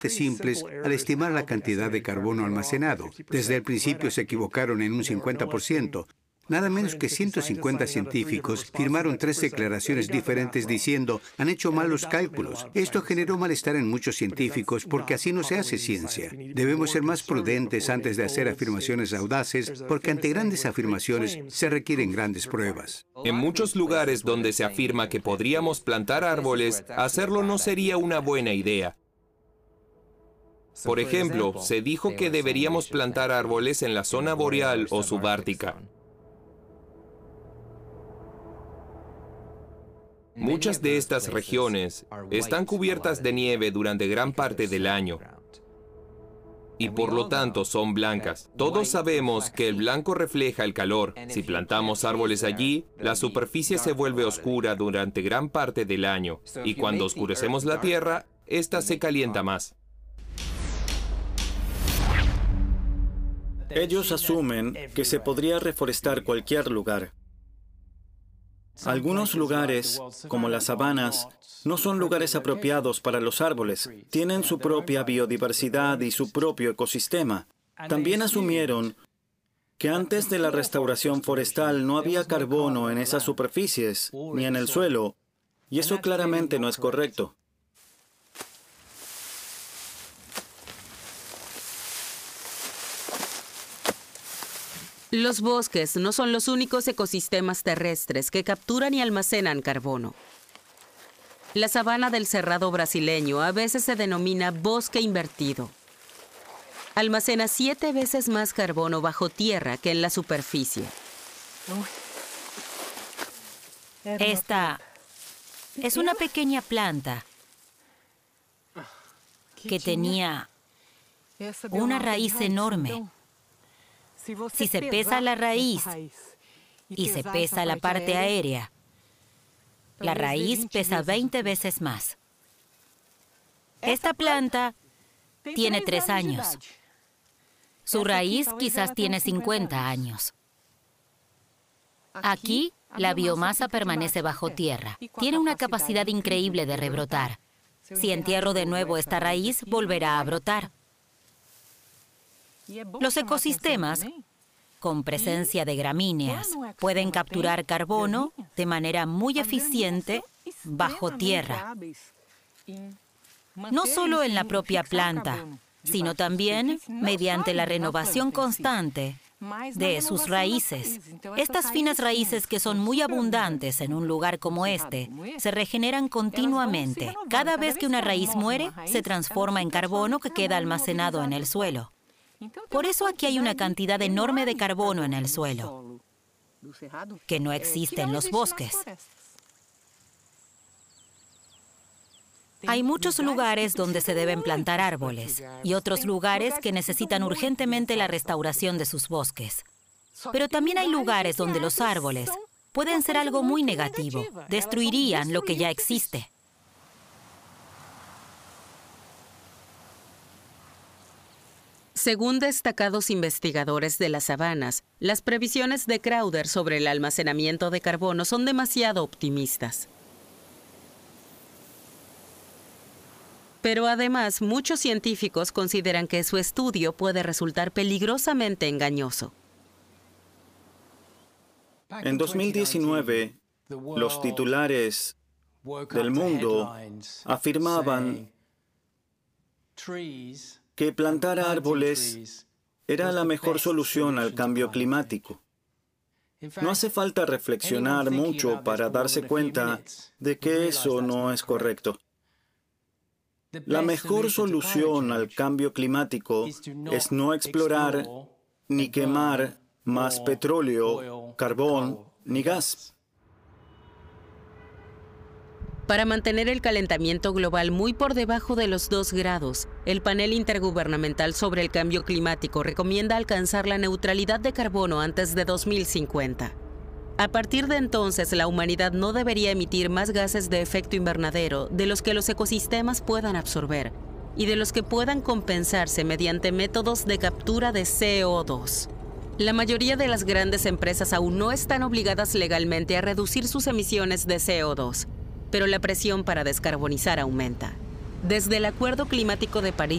simples al estimar la cantidad de carbono almacenado. Desde el principio se equivocaron en un 50%. Nada menos que 150 científicos firmaron 3 declaraciones diferentes diciendo, han hecho mal los cálculos. Esto generó malestar en muchos científicos porque así no se hace ciencia. Debemos ser más prudentes antes de hacer afirmaciones audaces porque ante grandes afirmaciones se requieren grandes pruebas. En muchos lugares donde se afirma que podríamos plantar árboles, hacerlo no sería una buena idea. Por ejemplo, se dijo que deberíamos plantar árboles en la zona boreal o subártica. Muchas de estas regiones están cubiertas de nieve durante gran parte del año y por lo tanto son blancas. Todos sabemos que el blanco refleja el calor. Si plantamos árboles allí, la superficie se vuelve oscura durante gran parte del año y cuando oscurecemos la tierra, ésta se calienta más. Ellos asumen que se podría reforestar cualquier lugar. Algunos lugares, como las sabanas, no son lugares apropiados para los árboles. Tienen su propia biodiversidad y su propio ecosistema. También asumieron que antes de la restauración forestal no había carbono en esas superficies, ni en el suelo, y eso claramente no es correcto. Los bosques no son los únicos ecosistemas terrestres que capturan y almacenan carbono. La sabana del Cerrado brasileño a veces se denomina bosque invertido. Almacena 7 veces más carbono bajo tierra que en la superficie. Esta es una pequeña planta que tenía una raíz enorme. Si se pesa la raíz y se pesa la parte aérea, la raíz pesa 20 veces más. Esta planta tiene 3 años. Su raíz quizás tiene 50 años. Aquí, la biomasa permanece bajo tierra. Tiene una capacidad increíble de rebrotar. Si entierro de nuevo esta raíz, volverá a brotar. Los ecosistemas, con presencia de gramíneas, pueden capturar carbono de manera muy eficiente bajo tierra. No solo en la propia planta, sino también mediante la renovación constante de sus raíces. Estas finas raíces que son muy abundantes en un lugar como este, se regeneran continuamente. Cada vez que una raíz muere, se transforma en carbono que queda almacenado en el suelo. Por eso aquí hay una cantidad enorme de carbono en el suelo, que no existe en los bosques. Hay muchos lugares donde se deben plantar árboles y otros lugares que necesitan urgentemente la restauración de sus bosques. Pero también hay lugares donde los árboles pueden ser algo muy negativo, destruirían lo que ya existe. Según destacados investigadores de las sabanas, las previsiones de Crowder sobre el almacenamiento de carbono son demasiado optimistas. Pero además, muchos científicos consideran que su estudio puede resultar peligrosamente engañoso. En 2019, los titulares del mundo afirmaban que plantar árboles era la mejor solución al cambio climático. No hace falta reflexionar mucho para darse cuenta de que eso no es correcto. La mejor solución al cambio climático es no explorar ni quemar más petróleo, carbón ni gas. Para mantener el calentamiento global muy por debajo de los 2 grados, el Panel Intergubernamental sobre el Cambio Climático recomienda alcanzar la neutralidad de carbono antes de 2050. A partir de entonces, la humanidad no debería emitir más gases de efecto invernadero de los que los ecosistemas puedan absorber y de los que puedan compensarse mediante métodos de captura de CO2. La mayoría de las grandes empresas aún no están obligadas legalmente a reducir sus emisiones de CO2, pero la presión para descarbonizar aumenta. Desde el Acuerdo Climático de París